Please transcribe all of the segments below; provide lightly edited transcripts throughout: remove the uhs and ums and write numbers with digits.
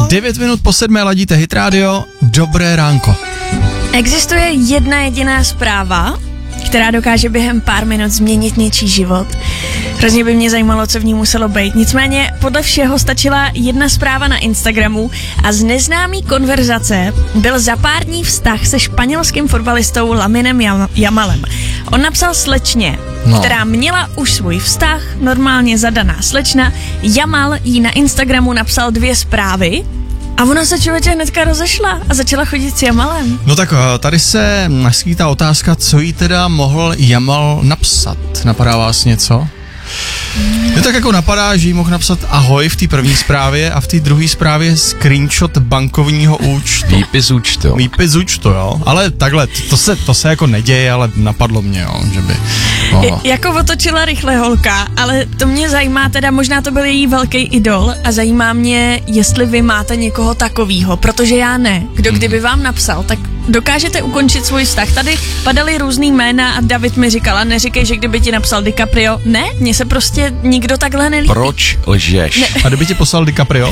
9 minut po 7 ladíte Hit Radio. Dobré ránko. Existuje jedna jediná zpráva, která dokáže během pár minut změnit něčí život. Hrozně by mě zajímalo, co v ní muselo být. Nicméně podle všeho stačila jedna zpráva na Instagramu a z neznámý konverzace byl za pár dní vztah se španělským fotbalistou Laminem Yamalem. On napsal slečně, která měla už svůj vztah, normálně zadaná slečna. Yamal jí na Instagramu napsal 2 zprávy a ona se člověče hnedka rozešla a začala chodit s Yamalem. No tak tady se naskýtá otázka, co jí teda mohl Yamal napsat. Napadá vás něco? Mě tak jako napadá, že jí mohl napsat ahoj v té první zprávě a v té druhé zprávě screenshot bankovního účtu. Výpis účtu, jo. Ale takhle, to se jako neděje, ale napadlo mě, jo, že by mohlo. Jako otočila rychle holka, ale to mě zajímá, teda možná to byl její velký idol a zajímá mě, jestli vy máte někoho takovýho, protože já ne. Kdo kdyby vám napsal, tak dokážete ukončit svůj vztah. Tady padaly různý jména a David mi říkala, neříkej, že kdyby ti napsal DiCaprio. Ne, mně se prostě nikdo takhle nelíbí. Proč lžeš? Ne. A kdyby ti poslal DiCaprio?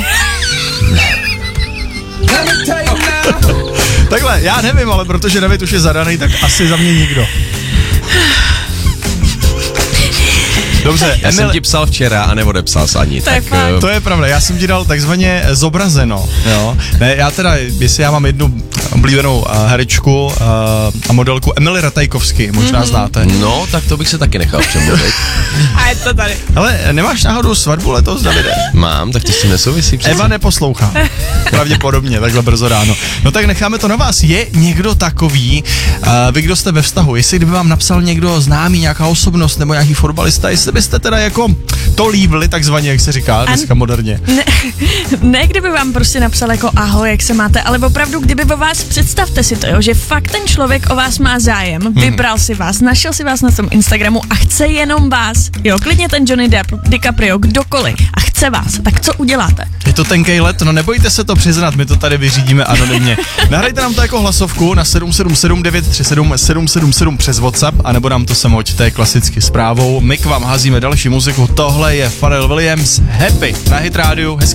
Takhle, já nevím, ale protože David už je zadaný, tak asi za mě nikdo. Dobře, já jsem ti psal včera a neodepsal jsi ani. To je pravda, já jsem ti dal takzvaně zobrazeno, jo. Ne, já teda, jestli já mám jednu oblíbenou herečku a modelku Emily Ratajkovsky, možná znáte. No, tak to bych se taky nechal přemluvit. A je to tady. Ale nemáš náhodou svatbu letos, Davide? Mám, tak to s tím nesouvisí přece. Eva neposlouchá, pravděpodobně, takhle brzo ráno. No tak necháme to na vás, je někdo takový, vy kdo jste ve vztahu, jestli kdyby vám napsal někdo známý, nějaká osobnost nebo nějaký fotbalista, jestli byste teda jako to líbili, takzvaně, jak se říká dneska moderně. Ne, kdyby vám prostě napsal jako ahoj, jak se máte, ale opravdu, kdyby o vás, představte si to, jo, že fakt ten člověk o vás má zájem, vybral si vás, našel si vás na tom Instagramu a chce jenom vás, jo, klidně ten Johnny Depp, DiCaprio, kdokoliv a chce vás, tak co uděláte? Je to tenkej let, no nebojte se to přiznat, my to tady vyřídíme anonymně. Nahrajte nám to jako hlasovku na 777 937 777 přes WhatsApp, anebo nám to sem hoďte klasicky zprávou. My k vám házíme další muziku, tohle je Pharrell Williams, Happy na Hit Radio, hezké